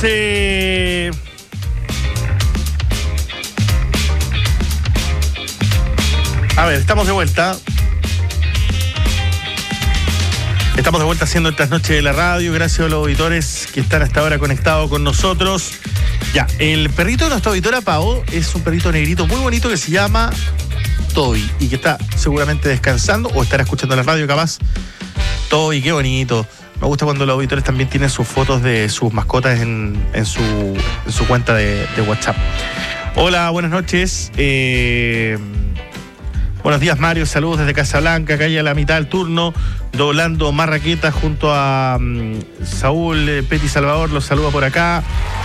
A ver, estamos de vuelta. Estamos de vuelta haciendo estas noches de la radio. Gracias a los auditores que están hasta ahora conectados con nosotros. Ya, el perrito de nuestra auditora Pau es un perrito negrito muy bonito que se llama Toby y que está seguramente descansando o estará escuchando la radio capaz. Toby, qué bonito. Me gusta cuando los auditores también tienen sus fotos de sus mascotas en su cuenta de WhatsApp. Hola, buenas noches. Buenos días, Mario. Saludos desde Casablanca, calle a la mitad del turno, doblando Marraqueta junto a Saúl, Peti Salvador, los saluda por acá.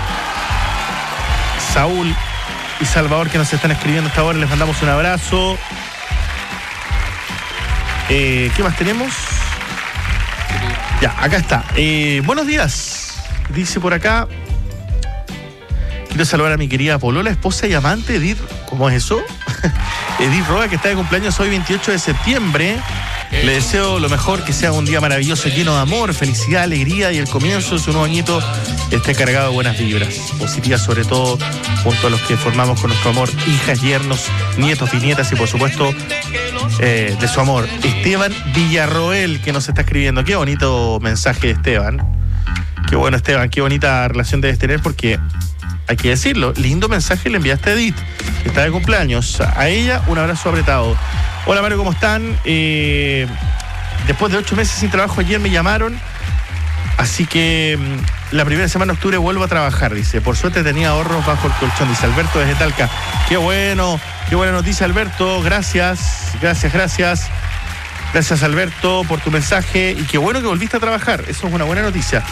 Saúl y Salvador que nos están escribiendo hasta ahora, les mandamos un abrazo. ¿Qué más tenemos? Ya, acá está. Buenos días, dice por acá. Quiero saludar a mi querida polola, esposa y amante, Edith. ¿Cómo es eso? Edith Roa, que está de cumpleaños hoy 28 de septiembre. Le deseo lo mejor, que sea un día maravilloso, lleno de amor, felicidad, alegría y el comienzo de su nuevo añito esté cargado de buenas vibras, positivas sobre todo, junto a los que formamos con nuestro amor, hijas, yernos, nietos, bisnietas y por supuesto de su amor. Esteban Villarroel, que nos está escribiendo. Qué bonito mensaje de Esteban. Qué bueno, Esteban, qué bonita relación debes tener porque... hay que decirlo, lindo mensaje le enviaste a Edith, que está de cumpleaños. A ella, un abrazo apretado. Hola, Mario, ¿cómo están? Después de 8 meses sin trabajo, ayer me llamaron. Así que la primera semana de octubre vuelvo a trabajar, dice. Por suerte tenía ahorros bajo el colchón, dice Alberto desde Talca. Qué bueno, qué buena noticia, Alberto. Gracias. Gracias, Alberto, por tu mensaje. Y qué bueno que volviste a trabajar. Eso es una buena noticia.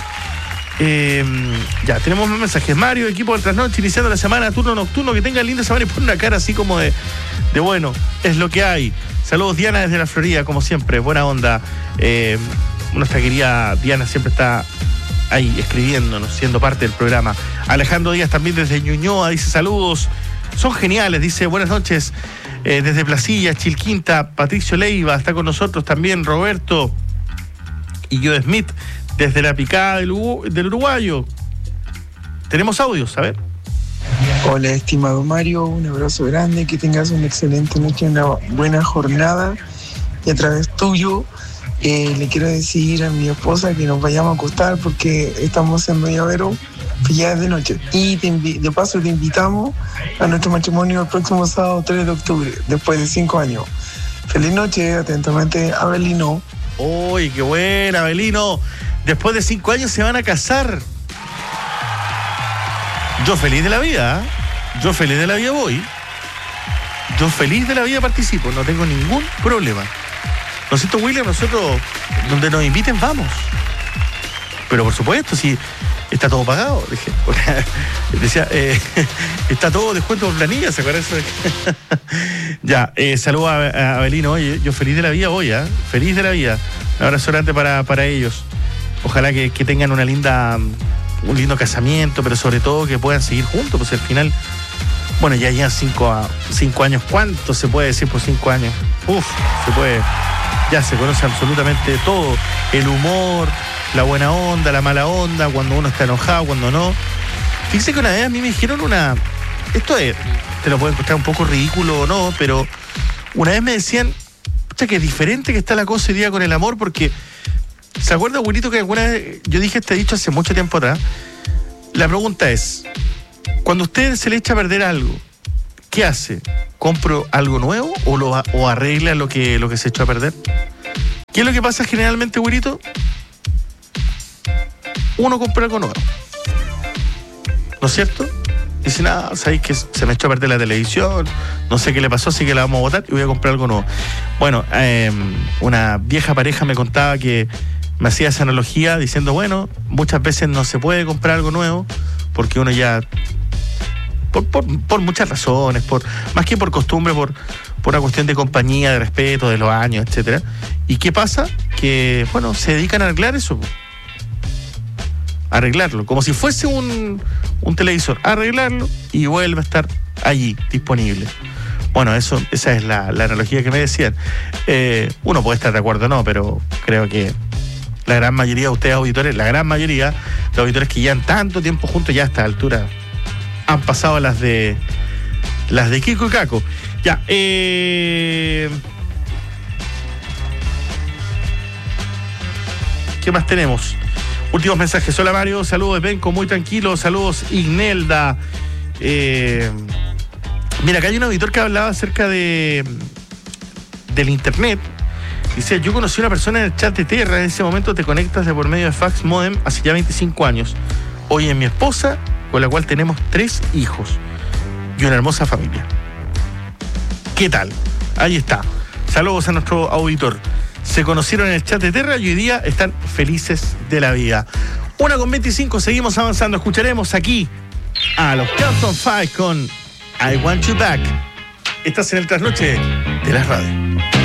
Ya, tenemos más mensajes. Mario, equipo del Trasnoche, iniciando la semana, turno nocturno, que tengan linda semana y pon una cara así como de bueno, es lo que hay. Saludos, Diana, desde la Florida, como siempre, buena onda. Nuestra querida Diana siempre está ahí escribiéndonos, siendo parte del programa. Alejandro Díaz también desde Ñuñoa, dice saludos, son geniales, dice buenas noches. Desde Placilla, Chilquinta, Patricio Leiva está con nosotros también, Roberto y Joe Smith. Desde la picada del uruguayo. Tenemos audios, a ver. Hola, estimado Mario, un abrazo grande, que tengas una excelente noche, una buena jornada. Y a través tuyo, le quiero decir a mi esposa que nos vayamos a acostar porque estamos haciendo llavero, que ya es de noche. Y de paso te invitamos a nuestro matrimonio el próximo sábado 3 de octubre, después de 5 años. Feliz noche, atentamente, Abelino. ¡Uy, qué buena, Abelino! Después de 5 años se van a casar. Yo feliz de la vida, ¿eh? Yo feliz de la vida voy. Yo feliz de la vida participo, no tengo ningún problema. ¿No es cierto, William? Nosotros, donde nos inviten, vamos. Pero por supuesto, si está todo pagado. Decía, está todo descuento por planilla, ¿se acuerdan eso? Ya, saludo a Abelino. Oye, yo feliz de la vida voy, ¿eh? Feliz de la vida. Un abrazo grande para ellos. Ojalá que tengan un lindo casamiento, pero sobre todo que puedan seguir juntos, pues al final, bueno, ya llevan 5 años. ¿Cuánto se puede decir por 5 años? Se puede, ya se conoce absolutamente todo, el humor, la buena onda, la mala onda, cuando uno está enojado, cuando no. Fíjese que una vez a mí me dijeron esto te lo puedo encontrar un poco ridículo o no, pero una vez me decían, que es diferente que está la cosa hoy día con el amor, porque ¿se acuerda, abuelito, que alguna vez yo dije este dicho hace mucho tiempo atrás? La pregunta es, cuando usted se le echa a perder algo, ¿qué hace? ¿Compro algo nuevo o arregla lo que se echó a perder? ¿Qué es lo que pasa generalmente, abuelito? Uno compra algo nuevo, ¿no es cierto? Dice, nada, sabéis que se me echó a perder la televisión, no sé qué le pasó, así que la vamos a botar y voy a comprar algo nuevo. Bueno, una vieja pareja me contaba que me hacía esa analogía diciendo, bueno, muchas veces no se puede comprar algo nuevo porque uno ya, por muchas razones, más que por costumbre, por una cuestión de compañía, de respeto, de los años, etcétera. ¿Y qué pasa? Que, bueno, se dedican a arreglar eso. Arreglarlo, como si fuese un televisor, arreglarlo y vuelve a estar allí, disponible. Bueno, esa es la analogía que me decían. Uno puede estar de acuerdo o no, pero creo que la gran mayoría de ustedes auditores, la gran mayoría de auditores que llevan tanto tiempo juntos, ya a esta altura han pasado las de Kiko y Caco. Ya, ¿qué más tenemos? Últimos mensajes. Hola Mario, saludos de Penco, muy tranquilo, saludos Ignelda. Mira, acá hay un auditor que hablaba acerca del internet. Dice, yo conocí a una persona en el chat de Terra, en ese momento te conectas de por medio de fax modem hace ya 25 años. Hoy es mi esposa, con la cual tenemos 3 hijos y una hermosa familia. ¿Qué tal? Ahí está. Saludos a nuestro auditor. Se conocieron en el chat de Terra y hoy día están felices de la vida. 1:25, seguimos avanzando. Escucharemos aquí a los Carlton 5 con I Want You Back. Estás en el trasnoche de la radio.